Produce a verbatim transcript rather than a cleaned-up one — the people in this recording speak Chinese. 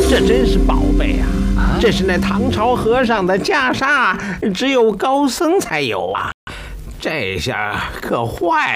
这真是宝贝啊！这是那唐朝和尚的袈裟，只有高僧才有啊！这下可坏